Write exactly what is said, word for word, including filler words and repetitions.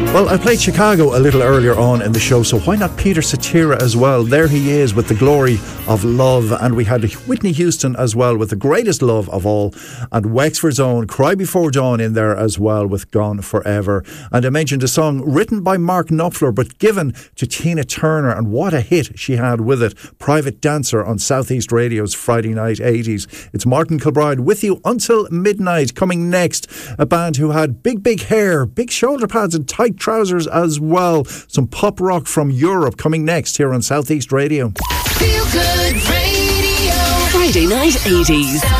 Well, I played Chicago a little earlier on in the show, so why not Peter Cetera as well? There he is with The Glory of Love, and we had Whitney Houston as well with The Greatest Love of All, and Wexford's own Cry Before Dawn in there as well with Gone Forever. And I mentioned a song written by Mark Knopfler but given to Tina Turner, and what a hit she had with it, Private Dancer on Southeast Radio's Friday Night eighties. It's Martin Kilbride with you until midnight. Coming next, a band who had big, big hair, big shoulder pads and tight trousers as well. Some pop rock from Europe coming next here on Southeast Radio. Feel Good Radio. Friday Night eighties.